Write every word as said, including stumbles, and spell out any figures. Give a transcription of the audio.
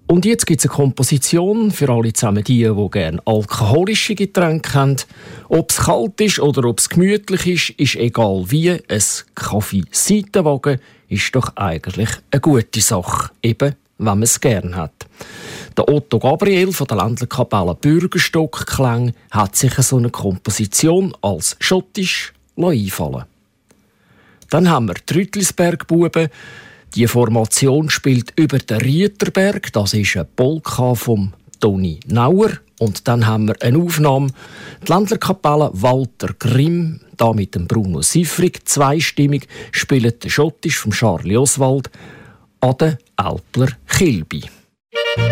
Und jetzt gibt es eine Komposition für alle zusammen die, die gerne alkoholische Getränke haben. Ob es kalt ist oder ob es gemütlich ist, ist egal wie. Ein Kaffee-Seitenwagen ist doch eigentlich eine gute Sache, eben wenn man es gerne hat. Der Otto Gabriel von der Ländlerkapelle Bürgerstock-Klang hat sich so eine Komposition als schottisch einfallen. Dann haben wir die Rüttlisberg-Buben. Die Formation spielt über den Rieterberg. Das ist eine Polka vom Toni Nauer. Und dann haben wir eine Aufnahme. Die Ländlerkapelle Walter Grimm, da mit dem Bruno Siffrig, zweistimmig, spielt der Schottisch von Charlie Oswald an der Alpler Kilby.